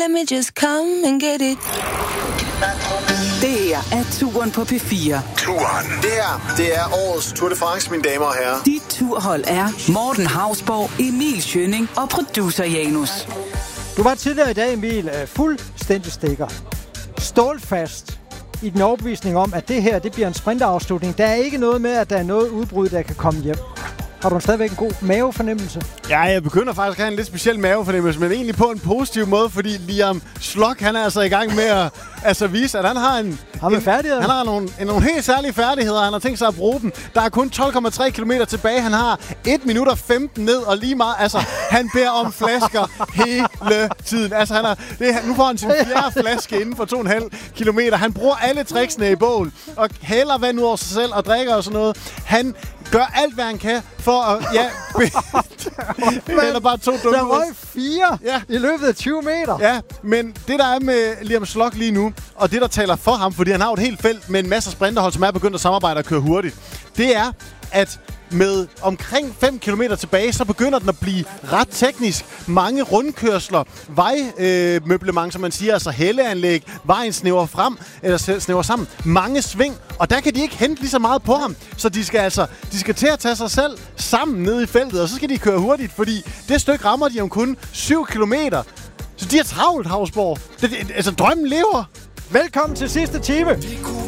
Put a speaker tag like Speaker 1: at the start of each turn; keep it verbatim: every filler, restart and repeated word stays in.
Speaker 1: Let me just come and get it.
Speaker 2: Det her er Turen på P fire.
Speaker 3: Turen. Det her, det er årets Tour de France, mine damer og herrer.
Speaker 2: Dit turhold er Morten Hausborg, Emil Schønning og producer Janus.
Speaker 4: Du var tidligere i dag, Emil, fuldstændig stikker. Stålfast i den overbevisning om, at det her det bliver en sprinterafslutning. Der er ikke noget med, at der er noget udbrud, der kan komme hjem. Har du stadigvæk en god mavefornemmelse?
Speaker 5: Ja, jeg begynder faktisk at have en lidt speciel mavefornemmelse, men egentlig på en positiv måde, fordi Liam Slock, han er altså i gang med at altså vise, at han har en...
Speaker 4: Har en færdigheder?
Speaker 5: Han har nogle, en, nogle helt særlige færdigheder, han har tænkt sig at bruge dem. Der er kun tolv komma tre kilometer tilbage. Han har et minut og femten ned, og lige meget... Altså, han beder om flasker hele tiden. Altså, han er, det, nu får han sin fjerde flaske inden for to komma fem kilometer. Han bruger alle tricksene i bål, og hælder vand ud over sig selv og drikker og sådan noget. Han gør alt, hvad han kan for at... Ja, eller bare to dumme.
Speaker 4: Der var fire ja. i løbet af tyve meter.
Speaker 5: Ja, men det der er med Liam Slock lige nu, og det der taler for ham, fordi han har et helt felt med en masse sprinterhold, som er begyndt at samarbejde og køre hurtigt, det er, at med omkring fem kilometer tilbage, så begynder den at blive ret teknisk. Mange rundkørsler, vejmøblement, øh, som man siger, altså hældeanlæg, vejen snæver frem, eller snæver sammen. Mange sving, og der kan de ikke hente lige så meget på ham. Så de skal altså, de skal til at tage sig selv sammen nede i feltet, og så skal de køre hurtigt, fordi det stykke rammer de om kun syv kilometer. Så de er travlt, Hausborg. Det, det, altså, drømmen lever.
Speaker 4: Velkommen til sidste time.